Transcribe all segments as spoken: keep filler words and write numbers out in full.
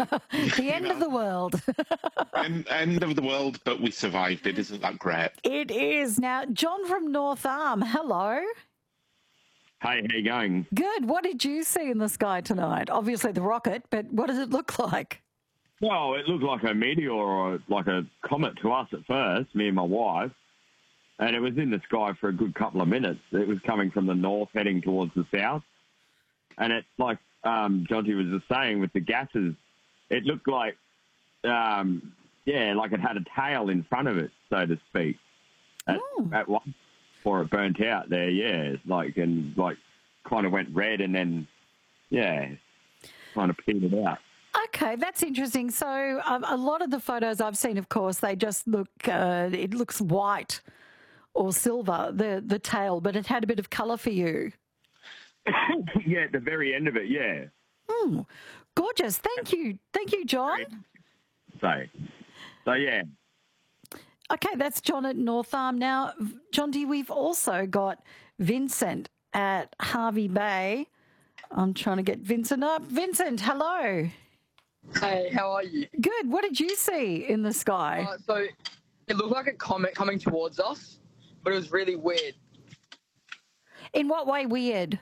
The end know? of the world. end, end of the world, but we survived it. Isn't that great? It is. Now, John from North Arm, hello. Hey, how you going? Good. What did you see in the sky tonight? Obviously the rocket, but what does it look like? Well, it looked like a meteor or like a comet to us at first, me and my wife. And it was in the sky for a good couple of minutes. It was coming from the north, heading towards the south. And it's like um, Jonty was just saying with the gases, it looked like, um, yeah, like it had a tail in front of it, so to speak. At, at one, before it burnt out there, yeah, like and like kind of went red and then, yeah, kind of petered out. Okay, that's interesting. So um, a lot of the photos I've seen, of course, they just look, uh, it looks white or silver, the, the tail, but it had a bit of colour for you. Yeah, at the very end of it, yeah. Mm, gorgeous. Thank you. Thank you, John. So, so yeah. Okay, that's John at North Arm. Now, John D, we've also got Vincent at Hervey Bay. I'm trying to get Vincent up. Vincent, hello. Hey, how are you? Good. What did you see in the sky? Uh, so it looked like a comet coming towards us, but it was really weird. In what way weird?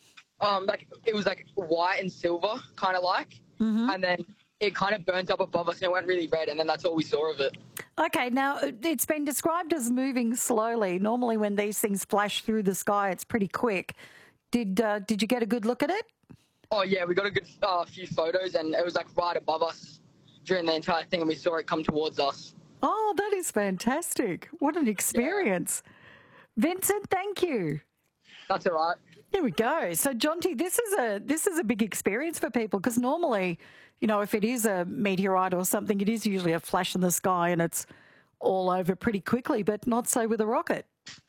Um, like it was like white and silver, kind of like, mm-hmm. and then it kind of burnt up above us and it went really red, and then that's all we saw of it. Okay, now it's been described as moving slowly. Normally, when these things flash through the sky, it's pretty quick. Did uh, did you get a good look at it? Oh yeah, we got a good uh, few photos, and it was like right above us during the entire thing, and we saw it come towards us. Oh, that is fantastic! What an experience, yeah. Vincent. Thank you. That's all right. There we go. So, Jonty, this is a this is a big experience for people because normally, you know, if it is a meteorite or something, it is usually a flash in the sky and it's all over pretty quickly, but not so with a rocket.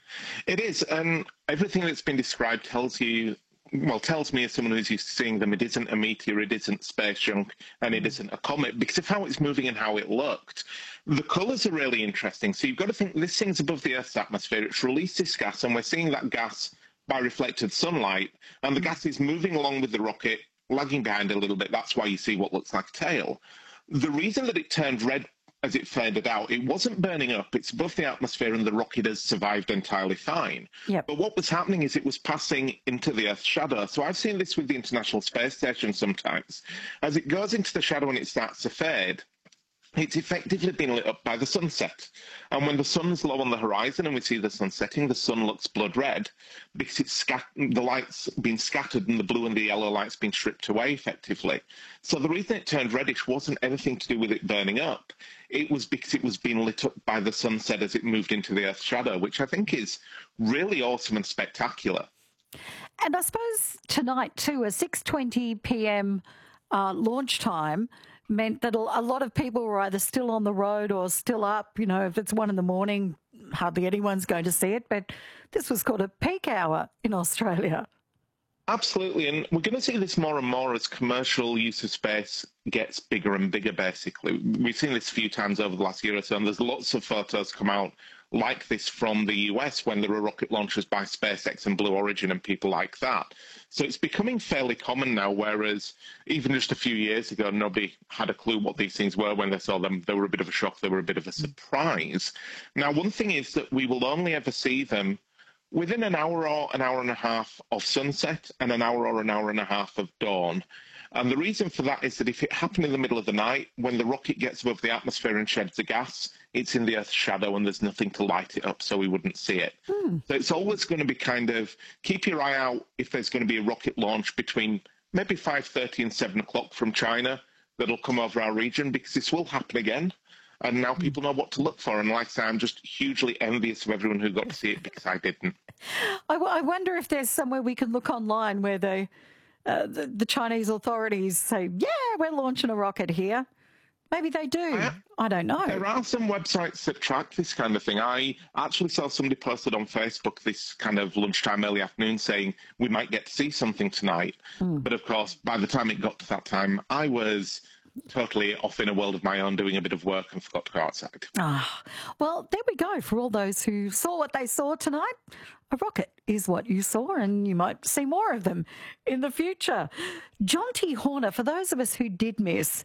It is, and everything that's been described tells you, well, tells me as someone who's used to seeing them, it isn't a meteor, it isn't space junk, and it isn't a comet, because of how it's moving and how it looked. The colours are really interesting. So you've got to think this thing's above the Earth's atmosphere, it's released this gas, and we're seeing that gas by reflected sunlight, and the gas is moving along with the rocket, lagging behind a little bit. That's why you see what looks like a tail. The reason that it turned red as it faded out, it wasn't burning up. It's above the atmosphere and the rocket has survived entirely fine. Yep. But what was happening is it was passing into the Earth's shadow. So I've seen this with the International Space Station sometimes. As it goes into the shadow and it starts to fade, it's effectively been lit up by the sunset. And when the sun's low on the horizon and we see the sun setting, the sun looks blood red because it's scat- the light's been scattered and the blue and the yellow light's been stripped away effectively. So the reason it turned reddish wasn't anything to do with it burning up. It was because it was being lit up by the sunset as it moved into the Earth's shadow, which I think is really awesome and spectacular. And I suppose tonight too, a six twenty p.m. Uh, launch time meant that a lot of people were either still on the road or still up. You know, if it's one in the morning, hardly anyone's going to see it. But this was called a peak hour in Australia. Absolutely, and we're going to see this more and more as commercial use of space gets bigger and bigger, basically. We've seen this a few times over the last year or so, and there's lots of photos come out like this from the U S when there are rocket launches by SpaceX and Blue Origin and people like that. So it's becoming fairly common now, whereas even just a few years ago, nobody had a clue what these things were when they saw them. They were a bit of a shock. They were a bit of a surprise. Now, one thing is that we will only ever see them within an hour or an hour and a half of sunset and an hour or an hour and a half of dawn. And the reason for that is that if it happened in the middle of the night, when the rocket gets above the atmosphere and sheds the gas, it's in the Earth's shadow and there's nothing to light it up, so we wouldn't see it. Hmm. So it's always going to be kind of, keep your eye out if there's going to be a rocket launch between maybe five thirty and seven o'clock from China that'll come over our region, because this will happen again. And now people know what to look for. And like I say, I'm just hugely envious of everyone who got to see it because I didn't. I, I wonder if there's somewhere we can look online where they, uh, the, the Chinese authorities say, yeah, we're launching a rocket here. Maybe they do. I, I don't know. There are some websites that track this kind of thing. I actually saw somebody posted on Facebook this kind of lunchtime, early afternoon saying we might get to see something tonight. Mm. But of course, by the time it got to that time, I was totally off in a world of my own doing a bit of work and forgot to go outside. Ah, well, there we go. For all those who saw what they saw tonight, a rocket is what you saw, and you might see more of them in the future. Jonty Horner, for those of us who did miss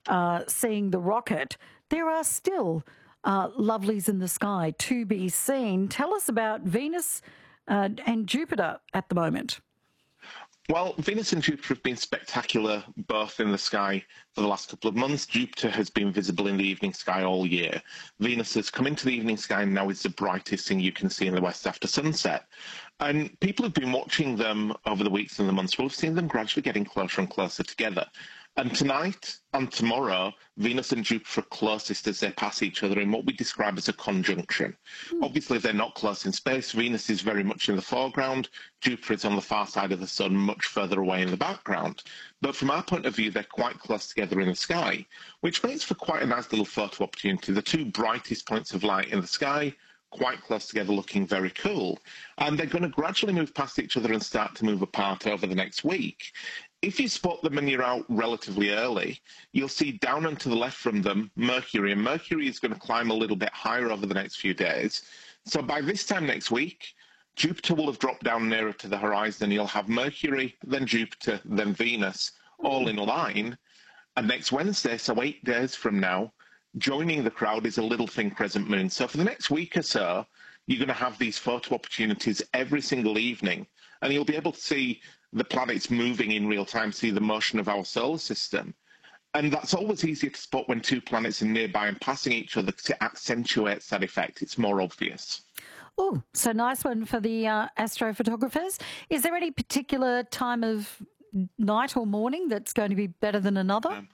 uh, seeing the rocket, there are still uh, lovelies in the sky to be seen. Tell us about Venus uh, and Jupiter at the moment. Well, Venus and Jupiter have been spectacular both in the sky for the last couple of months. Jupiter has been visible in the evening sky all year. Venus has come into the evening sky and now is the brightest thing you can see in the west after sunset. And people have been watching them over the weeks and the months. We'll have seen them gradually getting closer and closer together. And tonight and tomorrow, Venus and Jupiter are closest as they pass each other in what we describe as a conjunction. Mm. Obviously, they're not close in space. Venus is very much in the foreground. Jupiter is on the far side of the sun, much further away in the background. But from our point of view, they're quite close together in the sky, which makes for quite a nice little photo opportunity. The two brightest points of light in the sky, quite close together, looking very cool. And they're going to gradually move past each other and start to move apart over the next week. If you spot them and you're out relatively early, you'll see down and to the left from them Mercury, and Mercury is going to climb a little bit higher over the next few days. So by this time next week, Jupiter will have dropped down nearer to the horizon. You'll have Mercury, then Jupiter, then Venus, all in line. And next Wednesday, so eight days from now, joining the crowd is a little thing crescent moon. So for the next week or so, you're going to have these photo opportunities every single evening, and you'll be able to see the planets moving in real time, see the motion of our solar system. And that's always easier to spot when two planets are nearby and passing each other because it accentuates that effect. It's more obvious. Oh, so nice one for the uh, astrophotographers. Is there any particular time of night or morning that's going to be better than another? Um,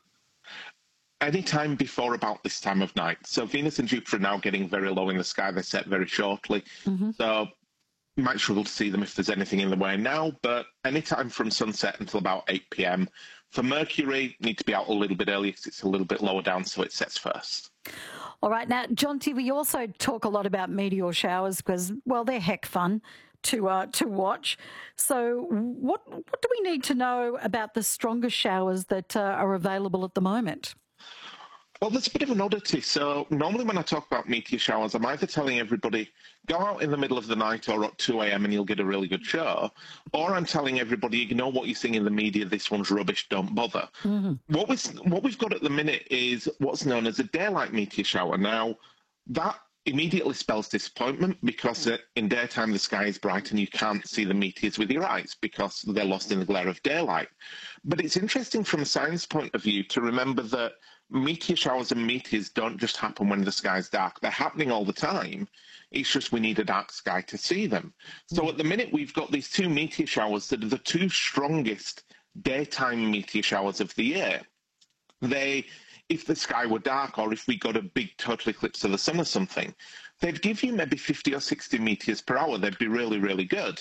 any time before about this time of night. So Venus and Jupiter are now getting very low in the sky. They set very shortly. Mm-hmm. So you might struggle to see them if there's anything in the way now, but any time from sunset until about eight p m. For Mercury, need to be out a little bit early because it's a little bit lower down, so it sets first. All right. Now, Jonty, we also talk a lot about meteor showers because, well, they're heck fun to uh, to watch. So what, what do we need to know about the strongest showers that uh, are available at the moment? Well, there's a bit of an oddity. So normally when I talk about meteor showers, I'm either telling everybody, go out in the middle of the night or at two a m and you'll get a really good show, or I'm telling everybody, ignore what you're seeing in the media, this one's rubbish, don't bother. Mm-hmm. What, we, what we've got at the minute is what's known as a daylight meteor shower. Now, that immediately spells disappointment because in daytime the sky is bright and you can't see the meteors with your eyes because they're lost in the glare of daylight. But it's interesting from a science point of view to remember that meteor showers and meteors don't just happen when the sky's dark. They're happening all the time. It's just we need a dark sky to see them. So at the minute, we've got these two meteor showers that are the two strongest daytime meteor showers of the year. They, if the sky were dark or if we got a big total eclipse of the sun or something, they'd give you maybe fifty or sixty meteors per hour. They'd be really, really good.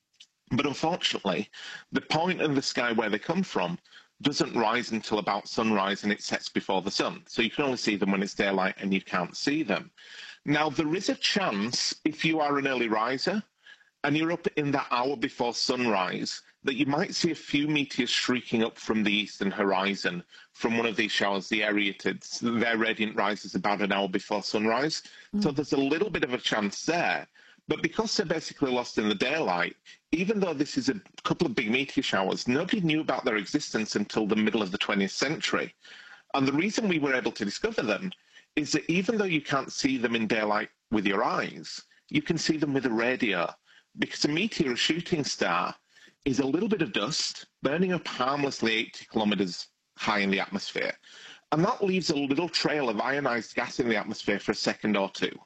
But unfortunately, the point in the sky where they come from doesn't rise until about sunrise and it sets before the sun. So you can only see them when it's daylight and you can't see them. Now, there is a chance, if you are an early riser and you're up in that hour before sunrise, that you might see a few meteors shrieking up from the eastern horizon from one of these showers, the Arietids. Their radiant rises about an hour before sunrise. Mm. So there's a little bit of a chance there. But because they're basically lost in the daylight, even though this is a couple of big meteor showers, nobody knew about their existence until the middle of the twentieth century. And the reason we were able to discover them is that even though you can't see them in daylight with your eyes, you can see them with a radio. Because a meteor, a shooting star, is a little bit of dust burning up harmlessly eighty kilometres high in the atmosphere. And that leaves a little trail of ionized gas in the atmosphere for a second or two.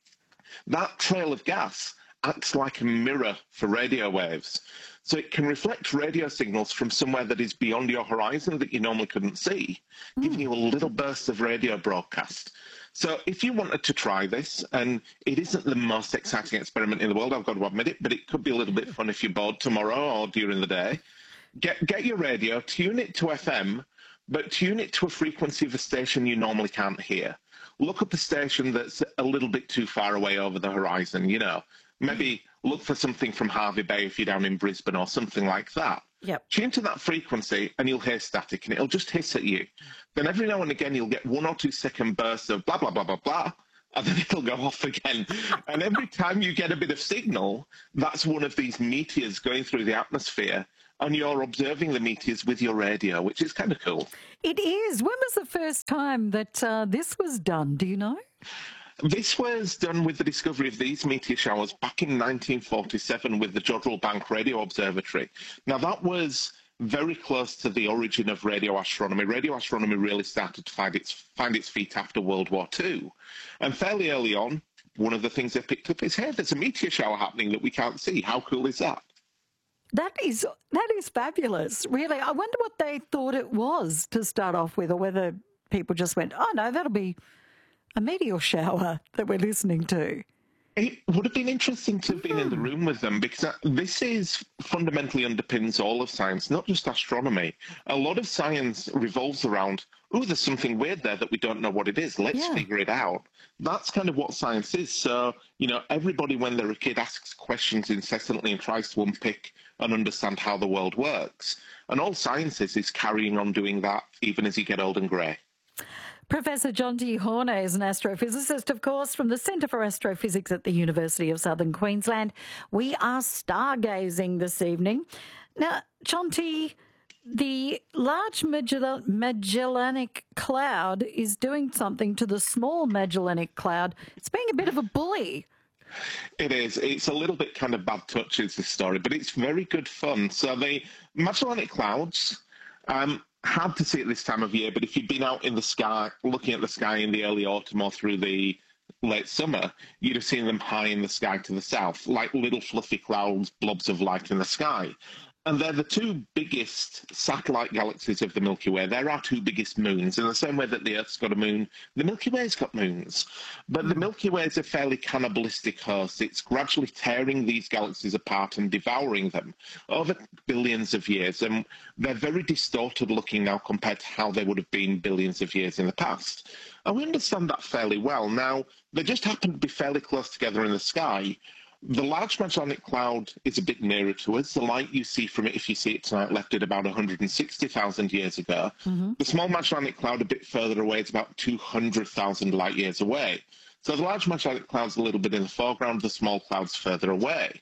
That trail of gas acts like a mirror for radio waves. So it can reflect radio signals from somewhere that is beyond your horizon that you normally couldn't see, mm. giving you a little burst of radio broadcast. So if you wanted to try this, and it isn't the most exciting experiment in the world, I've got to admit it, but it could be a little bit fun if you're bored tomorrow or during the day, get, get your radio, tune it to F M, but tune it to a frequency of a station you normally can't hear. Look up a station that's a little bit too far away over the horizon, you know. Maybe look for something from Harvey Bay if you're down in Brisbane or something like that. Yep. Tune to that frequency and you'll hear static and it'll just hiss at you. Then every now and again you'll get one or two second bursts of blah, blah, blah, blah, blah, and then it'll go off again. And every time you get a bit of signal, that's one of these meteors going through the atmosphere and you're observing the meteors with your radio, which is kind of cool. It is. When was the first time that uh, this was done? Do you know? This was done with the discovery of these meteor showers back in nineteen forty-seven with the Jodrell Bank Radio Observatory. Now, that was very close to the origin of radio astronomy. Radio astronomy really started to find its, find its feet after World War Two. And fairly early on, one of the things they picked up is, hey, there's a meteor shower happening that we can't see. How cool is that? That is that is fabulous, really. I wonder what they thought it was to start off with, or whether people just went, oh, no, that'll be a meteor shower that we're listening to. It would have been interesting to have been in the room with them, because this is fundamentally underpins all of science, not just astronomy. A lot of science revolves around, oh, there's something weird there that we don't know what it is. Let's Yeah. figure it out. That's kind of what science is. So, you know, everybody when they're a kid asks questions incessantly and tries to unpick and understand how the world works. And all science is is carrying on doing that even as you get old and grey. Professor John T. Horne is an astrophysicist, of course, from the Centre for Astrophysics at the University of Southern Queensland. We are stargazing this evening. Now, John T., the Large Magell- Magellanic Cloud is doing something to the Small Magellanic Cloud. It's being a bit of a bully. It is. It's a little bit kind of bad touch, is the story, but it's very good fun. So the Magellanic Clouds, um, hard to see at this time of year, but if you'd been out in the sky, looking at the sky in the early autumn or through the late summer, you'd have seen them high in the sky to the south, like little fluffy clouds, blobs of light in the sky. And they're the two biggest satellite galaxies of the Milky Way. They're our two biggest moons. In the same way that the Earth's got a moon, the Milky Way's got moons. But the Milky Way is a fairly cannibalistic host. It's gradually tearing these galaxies apart and devouring them over billions of years. And they're very distorted looking now compared to how they would have been billions of years in the past. And we understand that fairly well. Now, they just happen to be fairly close together in the sky. The Large Magellanic Cloud is a bit nearer to us. The light you see from it, if you see it tonight, left it about one hundred sixty thousand years ago. Mm-hmm. The Small Magellanic Cloud, a bit further away, it's about two hundred thousand light years away. So the Large Magellanic Cloud's a little bit in the foreground, the small cloud's further away.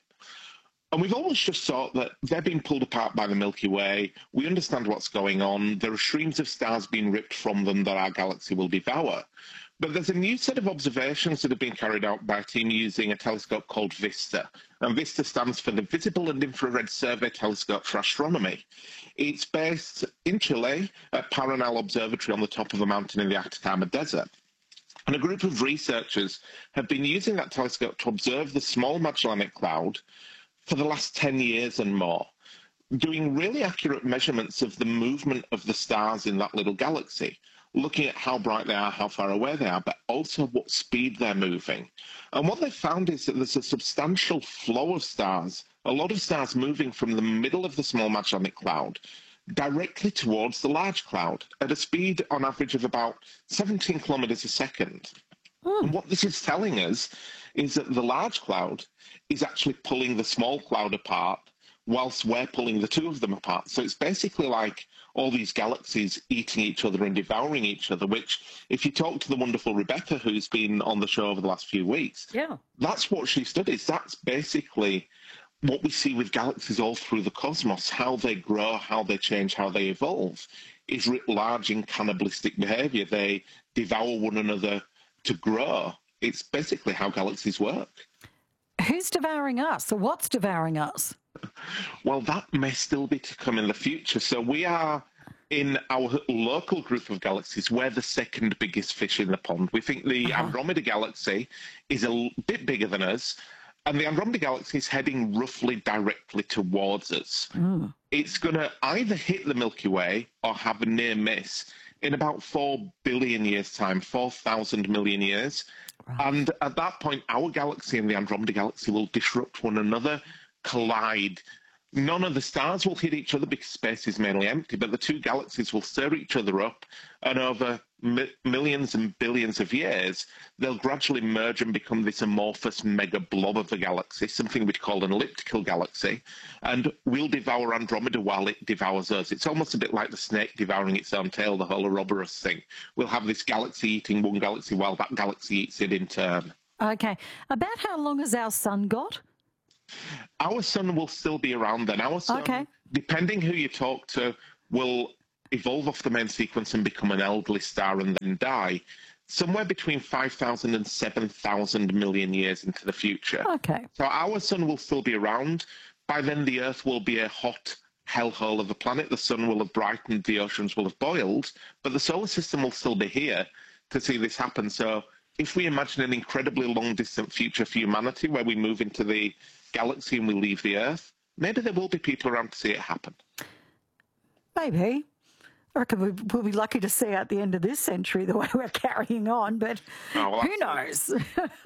And we've always just thought that they're being pulled apart by the Milky Way. We understand what's going on. There are streams of stars being ripped from them that our galaxy will devour. But there's a new set of observations that have been carried out by a team using a telescope called VISTA. And VISTA stands for the Visible and Infrared Survey Telescope for Astronomy. It's based in Chile at Paranal Observatory on the top of a mountain in the Atacama Desert. And a group of researchers have been using that telescope to observe the Small Magellanic Cloud for the last ten years and more, doing really accurate measurements of the movement of the stars in that little galaxy, looking at how bright they are, how far away they are, but also what speed they're moving. And what they found is that there's a substantial flow of stars, a lot of stars moving from the middle of the Small Magellanic Cloud directly towards the large cloud at a speed on average of about seventeen kilometres a second. Mm. And what this is telling us is that the large cloud is actually pulling the small cloud apart whilst we're pulling the two of them apart. So it's basically like all these galaxies eating each other and devouring each other, which, if you talk to the wonderful Rebecca, who's been on the show over the last few weeks, yeah, that's what she studies. That's basically what we see with galaxies all through the cosmos, how they grow, how they change, how they evolve, is writ large in cannibalistic behaviour. They devour one another to grow. It's basically how galaxies work. Who's devouring us, or what's devouring us? Well, that may still be to come in the future. So we are, in our local group of galaxies, we're the second biggest fish in the pond. We think the uh-huh. Andromeda Galaxy is a bit bigger than us, and the Andromeda Galaxy is heading roughly directly towards us. Mm. It's going to either hit the Milky Way or have a near miss in about four billion years' time, four thousand million years. Right. And at that point, our galaxy and the Andromeda Galaxy will disrupt one another, collide. None of the stars will hit each other because space is mainly empty, but the two galaxies will stir each other up, and over mi- millions and billions of years, they'll gradually merge and become this amorphous mega blob of a galaxy, something we'd call an elliptical galaxy, and we'll devour Andromeda while it devours us. It's almost a bit like the snake devouring its own tail, the whole Ouroboros thing. We'll have this galaxy eating one galaxy while that galaxy eats it in turn. Okay. About how long has our sun got? Our sun will still be around then. Our sun okay. depending who you talk to, will evolve off the main sequence and become an elderly star and then die somewhere between five thousand and seven thousand million years into the future. Okay. So our sun will still be around. By then, the Earth will be a hot hellhole of a planet. The sun will have brightened, the oceans will have boiled, but the solar system will still be here to see this happen. So if we imagine an incredibly long, distant future for humanity where we move into the galaxy and we leave the Earth, maybe there will be people around to see it happen. Maybe. I reckon we- we'll be lucky to see out the end of this century the way we're carrying on, but Oh, well, who knows?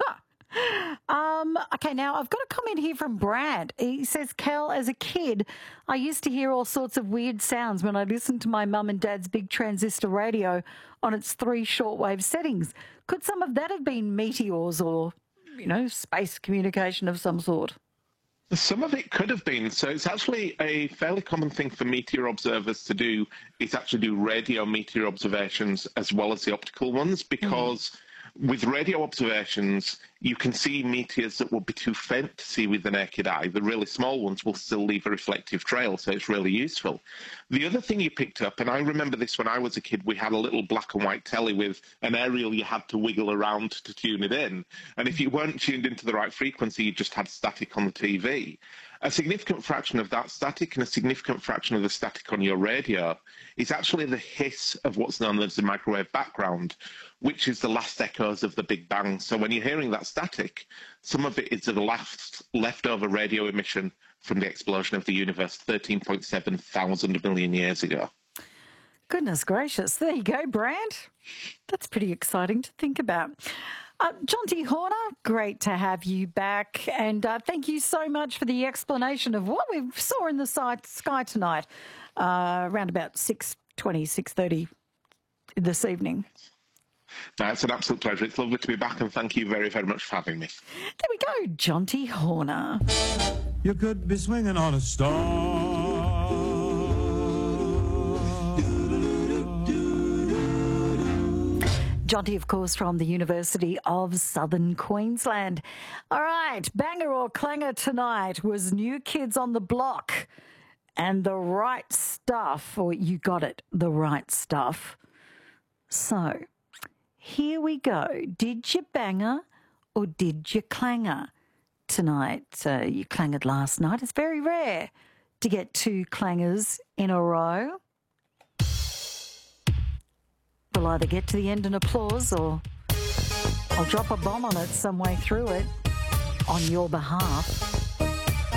um, okay, now I've got a comment here from Brad. He says, Cal, as a kid, I used to hear all sorts of weird sounds when I listened to my mum and dad's big transistor radio on its three shortwave settings. Could some of that have been meteors or, you know, space communication of some sort? Some of it could have been. So it's actually a fairly common thing for meteor observers to do is actually do radio meteor observations as well as the optical ones, because mm. with radio observations, you can see meteors that would be too faint to see with the naked eye. The really small ones will still leave a reflective trail, so it's really useful. The other thing you picked up, and I remember this when I was a kid, we had a little black and white telly with an aerial you had to wiggle around to tune it in. And if you weren't tuned into the right frequency, you just had static on the T V. A significant fraction of that static and a significant fraction of the static on your radio is actually the hiss of what's known as the microwave background, which is the last echoes of the Big Bang. So when you're hearing that static, some of it is the last leftover radio emission from the explosion of the universe thirteen point seven thousand million years ago. Goodness gracious. There you go, Brad. That's pretty exciting to think about. Uh, Jonty Horner, great to have you back. And uh, thank you so much for the explanation of what we saw in the sky tonight, uh, around about six twenty, six thirty this evening. No, it's an absolute pleasure. It's lovely to be back, and thank you very, very much for having me. There we go, Jonty Horner. You could be swinging on a star. Jonty, of course, from the University of Southern Queensland. All right, banger or clanger tonight was New Kids on the Block and The Right Stuff, or you got it, The Right Stuff. So, here we go. Did you banger or did you clanger tonight? Uh, you clangered last night. It's very rare to get two clangers in a row. We'll either get to the end and applause, or I'll drop a bomb on it some way through it on your behalf.